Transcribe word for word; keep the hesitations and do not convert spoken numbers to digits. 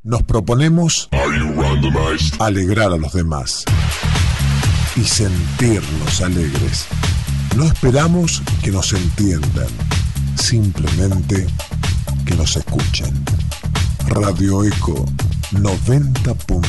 Nos proponemos alegrar a los demás y sentirnos alegres. No esperamos que nos entiendan, simplemente que nos escuchen. Radio Eco noventa punto